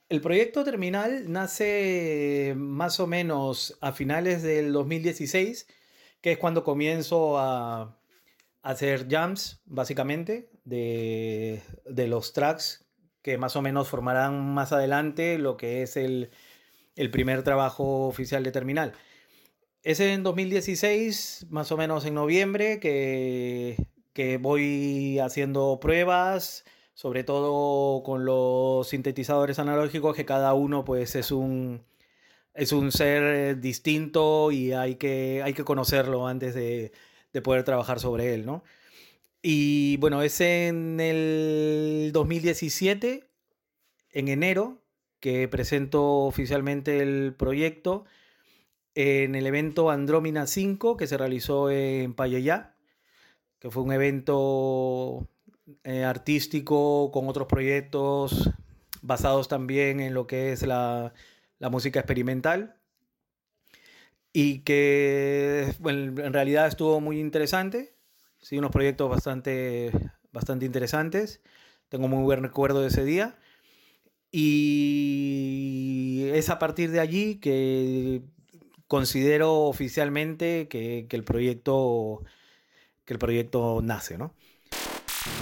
El proyecto Terminal nace más o menos a finales del 2016, que es cuando comienzo a hacer jams, básicamente, de los tracks que más o menos formarán más adelante lo que es el primer trabajo oficial de Terminal. Es en 2016, más o menos en noviembre, que voy haciendo pruebas, sobre todo con los sintetizadores analógicos, que cada uno pues es un ser distinto y hay que conocerlo antes de poder trabajar sobre él, ¿no? Y bueno, es en el 2017, en enero, que presento oficialmente el proyecto en el evento Andrómina 5 que se realizó en Payayá, que fue un evento artístico con otros proyectos basados también en lo que es la música experimental y que bueno, en realidad estuvo muy interesante, sí, unos proyectos bastante interesantes, tengo muy buen recuerdo de ese día y es a partir de allí que considero oficialmente que el proyecto nace, ¿no?